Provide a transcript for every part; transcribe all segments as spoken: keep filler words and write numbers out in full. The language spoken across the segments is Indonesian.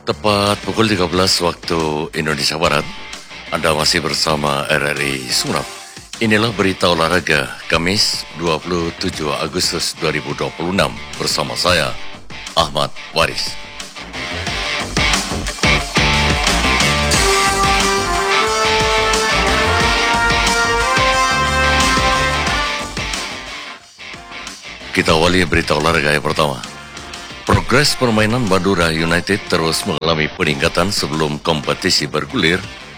Tepat pukul tiga belas waktu Indonesia Barat, Anda masih bersama R R I Sumeneb. Inilah berita olahraga Kamis dua puluh tujuh Agustus dua ribu dua puluh enam bersama saya, Ahmad Waris. Kita awali berita olahraga yang pertama. Progres permainan Madura United terus mengalami peningkatan sebelum kompetisi bergulir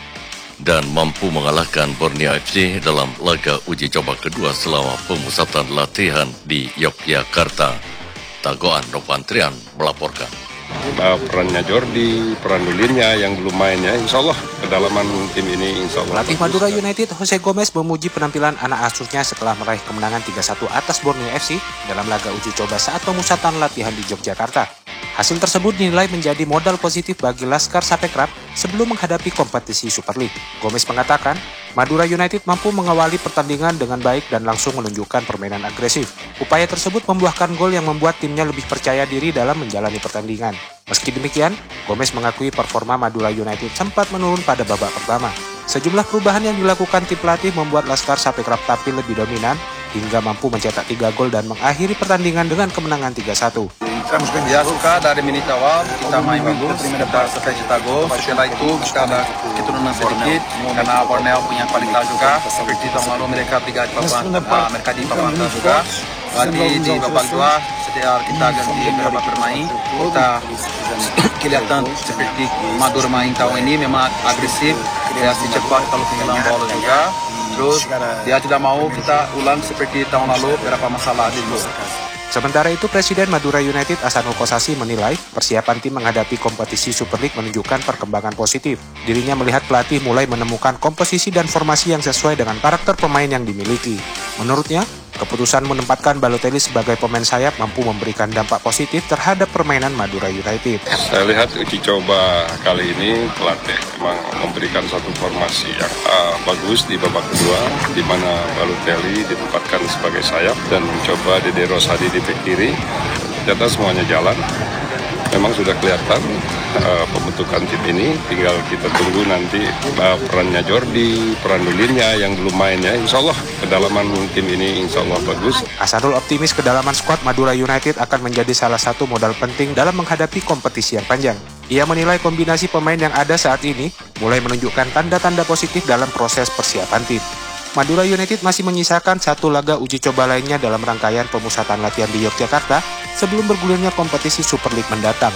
dan mampu mengalahkan Borneo F C dalam laga uji coba kedua selama pemusatan latihan di Yogyakarta. Tagoan Novantrian melaporkan. Perannya Jordi, peran Lulinnya yang belum main ya, insya Allah kedalaman tim ini insya Allah. Pelatih Madura United Jose Gomez memuji penampilan anak asuhnya setelah meraih kemenangan tiga satu atas Borneo F C dalam laga uji coba saat pemusatan latihan di Yogyakarta. Hasil tersebut dinilai menjadi modal positif bagi Laskar Sapekrap sebelum menghadapi kompetisi Super League. Gomez mengatakan, Madura United mampu mengawali pertandingan dengan baik dan langsung menunjukkan permainan agresif. Upaya tersebut membuahkan gol yang membuat timnya lebih percaya diri dalam menjalani pertandingan. Meski demikian, Gomez mengakui performa Madura United sempat menurun pada babak pertama. Sejumlah perubahan yang dilakukan tim pelatih membuat Laskar Sapekrap tampil lebih dominan hingga mampu mencetak tiga gol dan mengakhiri pertandingan dengan kemenangan tiga satu. Ya, suka dari menit awal kita main bagus, kita selesai cetak gol. Setelah itu kita ada keturunan sedikit karena Borneo punya kualitas juga. Seperti tahun lalu mereka tiga di papan, uh, mereka di papan atas juga. Berarti di babak dua setelah kita ganti beberapa pemain, kita kelihatan seperti Madura main tahun ini memang agresif, kreasi cepat kalau kehilangan bola juga. Terus dia tidak mau kita ulang seperti tahun lalu beberapa masalah dulu. Sementara itu, Presiden Madura United Ahsanul Kossasi menilai persiapan tim menghadapi kompetisi Super League menunjukkan perkembangan positif. Dirinya melihat pelatih mulai menemukan komposisi dan formasi yang sesuai dengan karakter pemain yang dimiliki. Menurutnya, keputusan menempatkan Balotelli sebagai pemain sayap mampu memberikan dampak positif terhadap permainan Madura United. Saya lihat uji coba kali ini pelatih memang memberikan satu formasi yang uh, bagus di babak kedua, di mana Balotelli ditempatkan sebagai sayap dan mencoba Dede Rosadi di bek kiri. Ternyata semuanya jalan. Memang sudah kelihatan uh, pembentukan tim ini, tinggal kita tunggu nanti uh, perannya Jordi, peran Lulinnya yang belum main ya, insya Allah kedalaman tim ini insya Allah bagus. Ahsanul optimis kedalaman skuad Madura United akan menjadi salah satu modal penting dalam menghadapi kompetisi yang panjang. Ia menilai kombinasi pemain yang ada saat ini mulai menunjukkan tanda-tanda positif dalam proses persiapan tim. Madura United masih menyisakan satu laga uji coba lainnya dalam rangkaian pemusatan latihan di Yogyakarta sebelum bergulirnya kompetisi Super League mendatang.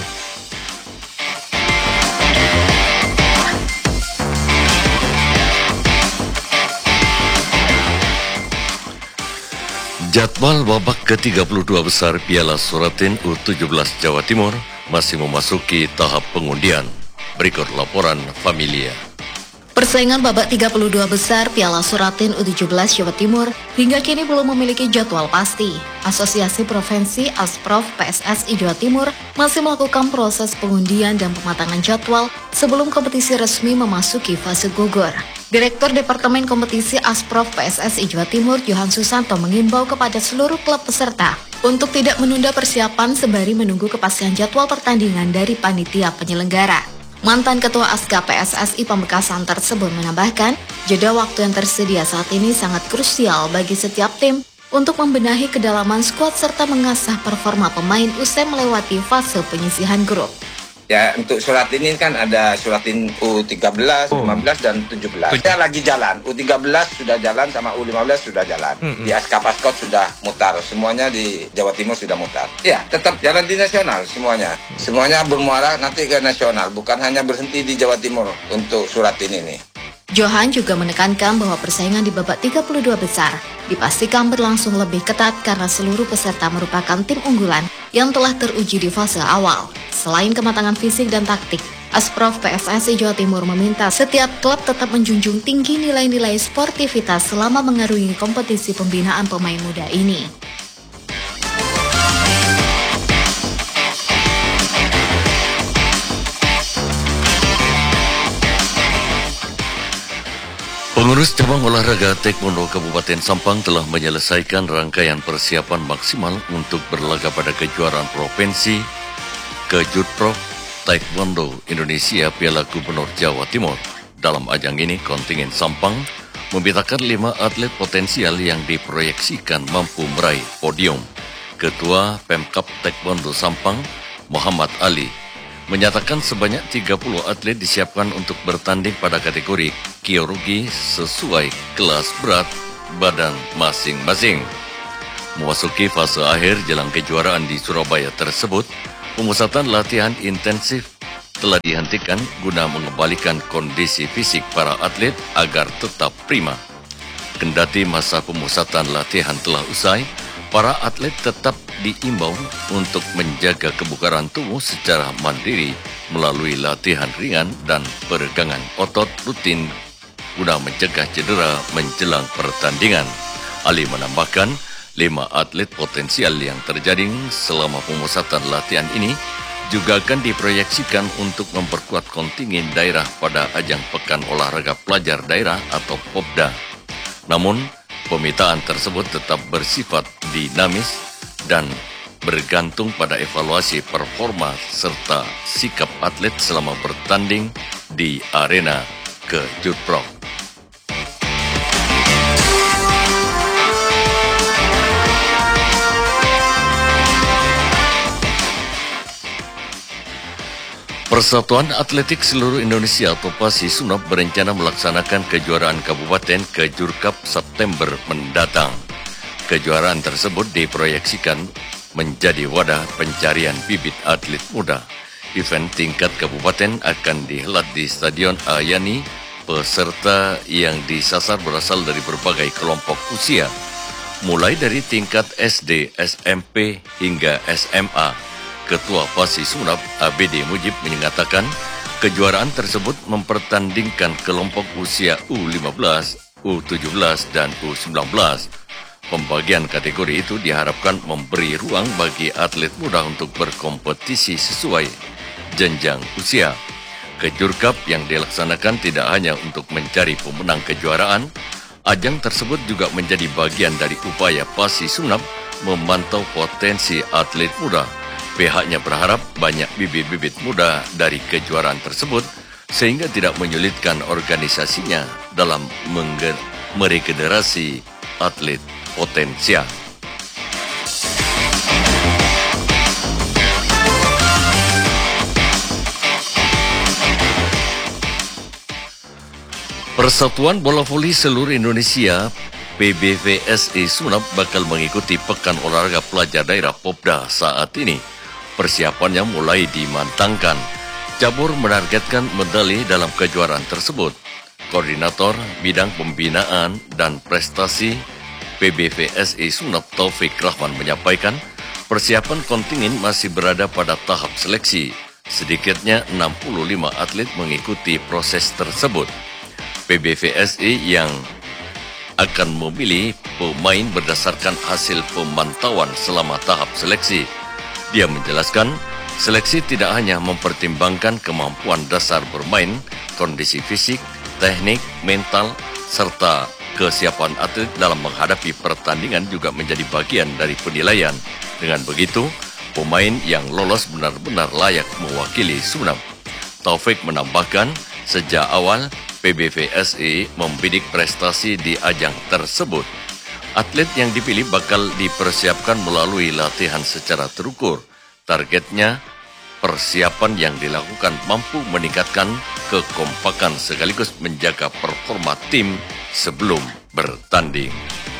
Jadwal babak ke tiga puluh dua besar Piala Suratin U tujuh belas Jawa Timur masih memasuki tahap pengundian. Berikut laporan Familia. Persaingan babak tiga puluh dua besar Piala Suratin U tujuh belas Jawa Timur hingga kini belum memiliki jadwal pasti. Asosiasi Provinsi Asprof P S S I Jawa Timur masih melakukan proses pengundian dan pematangan jadwal sebelum kompetisi resmi memasuki fase gugur. Direktur Departemen Kompetisi Asprof P S S I Jawa Timur Johan Susanto mengimbau kepada seluruh klub peserta untuk tidak menunda persiapan sembari menunggu kepastian jadwal pertandingan dari panitia penyelenggara. Mantan Ketua Aska P S S I Pamekasan tersebut menambahkan, jeda waktu yang tersedia saat ini sangat krusial bagi setiap tim untuk membenahi kedalaman skuad serta mengasah performa pemain usai melewati fase penyisihan grup. Ya, untuk surat ini kan ada suratin U tiga belas, U lima belas, dan tujuh belas. Kita lagi jalan, U tiga belas sudah jalan sama U lima belas sudah jalan. Mm-hmm. Di Aska Paskot sudah mutar, semuanya di Jawa Timur sudah mutar. Ya, tetap jalan di nasional semuanya. Semuanya bermuara nanti ke nasional, bukan hanya berhenti di Jawa Timur untuk suratin ini. Johan juga menekankan bahwa persaingan di babak tiga puluh dua besar dipastikan berlangsung lebih ketat karena seluruh peserta merupakan tim unggulan yang telah teruji di fase awal. Selain kematangan fisik dan taktik, Asprof P S S I Jawa Timur meminta setiap klub tetap menjunjung tinggi nilai-nilai sportivitas selama mengarungi kompetisi pembinaan pemain muda ini. Pengurus cabang olahraga Taekwondo Kabupaten Sampang telah menyelesaikan rangkaian persiapan maksimal untuk berlaga pada kejuaraan provinsi Kejutprov Taekwondo Indonesia Piala Gubernur Jawa Timur. Dalam ajang ini, kontingen Sampang membetakan lima atlet potensial yang diproyeksikan mampu meraih podium. Ketua Pemkab Taekwondo Sampang, Muhammad Ali, menyatakan sebanyak tiga puluh atlet disiapkan untuk bertanding pada kategori kyorugi sesuai kelas berat badan masing-masing. Memasuki fase akhir jelang kejuaraan di Surabaya tersebut, pemusatan latihan intensif telah dihentikan guna mengembalikan kondisi fisik para atlet agar tetap prima. Kendati masa pemusatan latihan telah usai, para atlet tetap diimbau untuk menjaga kebugaran tubuh secara mandiri melalui latihan ringan dan peregangan otot rutin guna mencegah cedera menjelang pertandingan. Ali menambahkan, lima atlet potensial yang terjaring selama pemusatan latihan ini juga akan diproyeksikan untuk memperkuat kontingen daerah pada ajang Pekan Olahraga Pelajar Daerah atau Popda. Namun, pemitaan tersebut tetap bersifat dinamis dan bergantung pada evaluasi performa serta sikap atlet selama bertanding di arena Kejutprov. Persatuan Atletik Seluruh Indonesia atau PASI Sunap berencana melaksanakan kejuaraan Kabupaten Kejurkap September mendatang. Kejuaraan tersebut diproyeksikan menjadi wadah pencarian bibit atlet muda. Event tingkat kabupaten akan dihelat di Stadion Ayani. Peserta yang disasar berasal dari berbagai kelompok usia, mulai dari tingkat S D, S M P hingga S M A. Ketua PASI Sunap A B D Mujib menyatakan kejuaraan tersebut mempertandingkan kelompok usia U lima belas, U tujuh belas, dan U sembilan belas. Pembagian kategori itu diharapkan memberi ruang bagi atlet muda untuk berkompetisi sesuai jenjang usia. Kejurkap yang dilaksanakan tidak hanya untuk mencari pemenang kejuaraan, ajang tersebut juga menjadi bagian dari upaya PASI Sunap memantau potensi atlet muda. Pihaknya berharap banyak bibit-bibit muda dari kejuaraan tersebut sehingga tidak menyulitkan organisasinya dalam meregenerasi atlet potensial. Persatuan Bola Voli Seluruh Indonesia P B V S I Sunap bakal mengikuti Pekan Olahraga Pelajar Daerah Popda saat ini. Persiapannya mulai dimantangkan. Cabur menargetkan medali dalam kejuaraan tersebut. Koordinator Bidang Pembinaan dan Prestasi P B V S I Sunap Taufik Rahman menyampaikan, persiapan kontingen masih berada pada tahap seleksi. Sedikitnya enam puluh lima atlet mengikuti proses tersebut. P B V S I yang akan memilih pemain berdasarkan hasil pemantauan selama tahap seleksi. Dia menjelaskan, seleksi tidak hanya mempertimbangkan kemampuan dasar bermain, kondisi fisik, teknik, mental, serta kesiapan atlet dalam menghadapi pertandingan juga menjadi bagian dari penilaian. Dengan begitu, pemain yang lolos benar-benar layak mewakili Sunap. Taufik menambahkan, sejak awal P B V S I membidik prestasi di ajang tersebut. Atlet yang dipilih bakal dipersiapkan melalui latihan secara terukur. Targetnya, persiapan yang dilakukan mampu meningkatkan kekompakan sekaligus menjaga performa tim sebelum bertanding.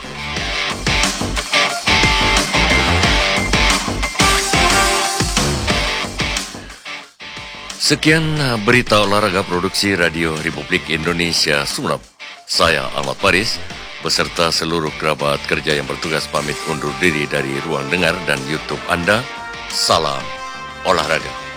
Sekian berita olahraga produksi Radio Republik Indonesia Sunap. Saya Ahmad Faris beserta seluruh kerabat kerja yang bertugas pamit undur diri dari ruang dengar dan YouTube Anda. Salam olahraga.